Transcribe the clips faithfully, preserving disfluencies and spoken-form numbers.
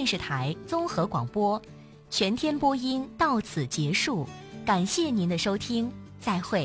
电视台综合广播，全天播音到此结束，感谢您的收听，再会。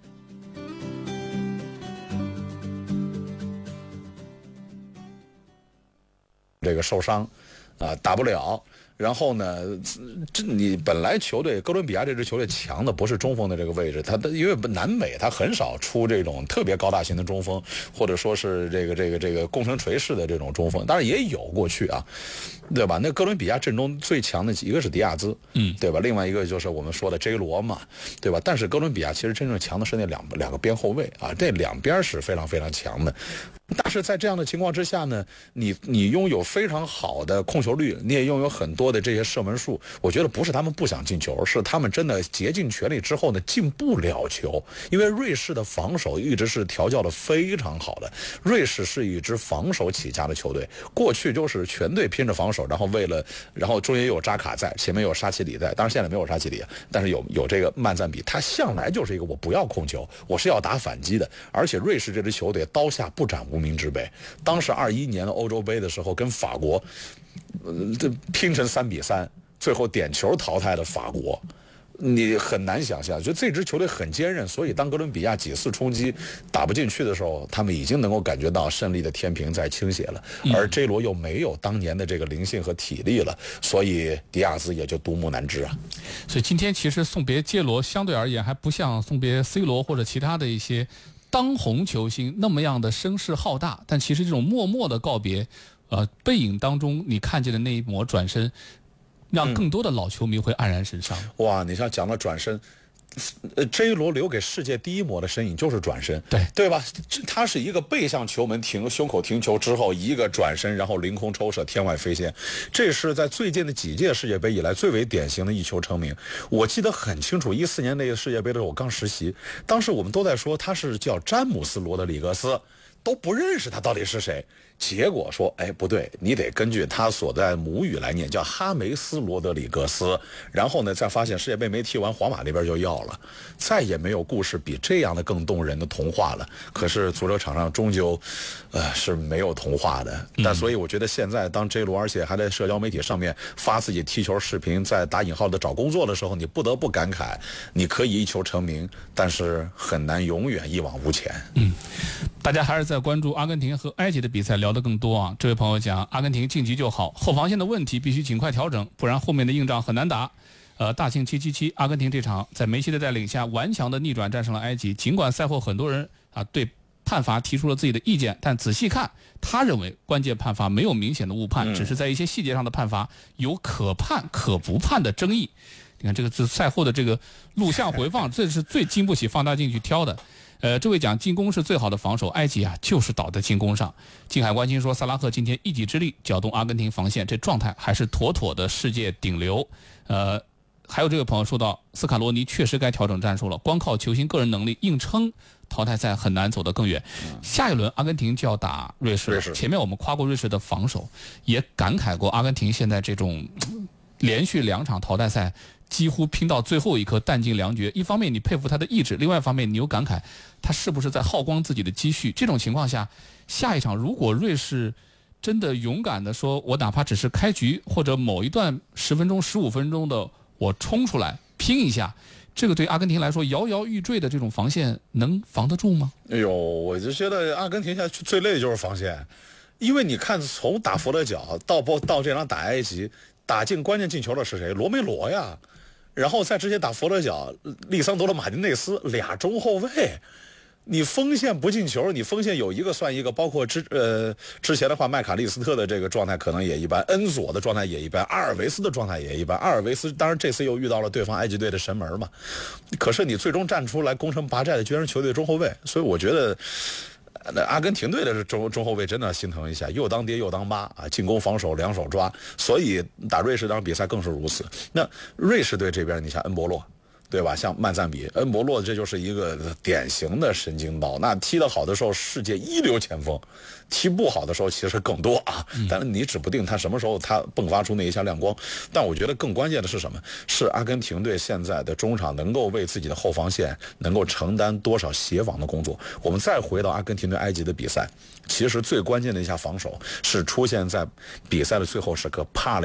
这个受伤，啊、呃，打不了。然后呢，这你本来球队哥伦比亚这支球队强的不是中锋的这个位置，他的因为南美他很少出这种特别高大型的中锋，或者说是这个这个这个攻城锤式的这种中锋，当然也有过去啊，对吧？那哥伦比亚阵中最强的一个是迪亚兹，嗯，对吧？另外一个就是我们说的 J 罗嘛，对吧？但是哥伦比亚其实真正强的是那两两个边后卫啊，这两边是非常非常强的。但是在这样的情况之下呢，你你拥有非常好的控球率，你也拥有很多的这些射门数，我觉得不是他们不想进球，是他们真的竭尽全力之后呢进不了球。因为瑞士的防守一直是调教的非常好的，瑞士是一支防守起家的球队，过去就是全队拼着防守，然后为了然后中间有扎卡在，前面有沙奇里在，当然现在没有沙奇里，但是有有这个曼赞比，他向来就是一个我不要控球，我是要打反击的。而且瑞士这支球队刀下不斩无名之辈，当时二一年的欧洲杯的时候跟法国呃，这拼成三比三，最后点球淘汰的法国，你很难想象，就这支球队很坚韧，所以当哥伦比亚几次冲击打不进去的时候，他们已经能够感觉到胜利的天平在倾斜了。而 J 罗又没有当年的这个灵性和体力了，所以迪亚兹也就独木难支啊。 所以今天其实送别 J 罗相对而言还不像送别 C 罗或者其他的一些当红球星那么样的声势浩大，但其实这种默默的告别，呃，背影当中你看见的那一抹转身，让更多的老球迷会黯然神伤。 嗯、哇，你像讲到转身。呃 ，J 罗留给世界第一抹的身影就是转身， 对对吧？他是一个背向球门停胸口停球之后，一个转身，然后凌空抽射，天外飞仙。这是在最近的几届世界杯以来最为典型的一球成名。我记得很清楚，一四年那个世界杯的时候，我刚实习，当时我们都在说他是叫詹姆斯·罗德里格斯，都不认识他到底是谁。结果说，哎，不对，你得根据他所在母语来念，叫哈梅斯·罗德里格斯。然后呢，再发现世界杯没踢完，皇马那边就要了，再也没有故事比这样的更动人的童话了。可是足球场上终究，呃，是没有童话的。但所以我觉得现在当 J 罗，而且还在社交媒体上面发自己踢球视频，在打引号的找工作的时候，你不得不感慨，你可以一球成名，但是很难永远一往无前。 嗯，大家还是在关注阿根廷和埃及的比赛，聊得更多啊。这位朋友讲，阿根廷晋级就好，后防线的问题必须尽快调整，不然后面的硬仗很难打。呃，大庆七七七，阿根廷这场在梅西的带领下顽强的逆转战胜了埃及。尽管赛后很多人啊对判罚提出了自己的意见，但仔细看，他认为关键判罚没有明显的误判，只是在一些细节上的判罚有可判可不判的争议。你看这个是赛后的这个录像回放，这是最经不起放大镜去挑的。呃，这位讲进攻是最好的防守，埃及啊就是倒在进攻上。近海关心说，萨拉赫今天一己之力搅动阿根廷防线，这状态还是妥妥的世界顶流。呃，还有这位朋友说到，斯卡罗尼确实该调整战术了，光靠球星个人能力硬撑淘汰赛很难走得更远。下一轮阿根廷就要打瑞士了，前面我们夸过瑞士的防守，也感慨过阿根廷现在这种连续两场淘汰赛几乎拼到最后一刻弹尽粮绝。一方面你佩服他的意志，另外一方面你又感慨他是不是在耗光自己的积蓄。这种情况下，下一场如果瑞士真的勇敢的说，我哪怕只是开局或者某一段十分钟十五分钟的我冲出来拼一下，这个对阿根廷来说摇摇欲坠的这种防线能防得住吗？ 哎呦，我就觉得阿根廷现在最累的就是防线，因为你看从打佛得角到到这场打埃及，打进关键进球的是谁？罗梅罗呀。然后在之前打佛得角，利桑德罗马丁内斯俩中后卫，你锋线不进球，你锋线有一个算一个，包括之呃之前的话，麦卡利斯特的这个状态可能也一般，恩佐的状态也一般，阿尔维斯的状态也一般。阿尔维斯当然这次又遇到了对方埃及队的神门嘛，可是你最终站出来攻城拔寨的居然是球队中后卫，所以我觉得。那阿根廷队的中中后卫真的心疼一下，又当爹又当妈啊，进攻防守两手抓，所以打瑞士这场比赛更是如此。那瑞士队这边，你像恩博洛，对吧？像曼赞比、恩博洛，这就是一个典型的神经刀。那踢得好的时候，世界一流前锋；踢不好的时候，其实更多啊。但是你指不定他什么时候他迸发出那一下亮光。但我觉得更关键的是什么？是阿根廷队现在的中场能够为自己的后防线能够承担多少协防的工作。我们再回到阿根廷对埃及的比赛，其实最关键的一下防守是出现在比赛的最后时刻，怕了。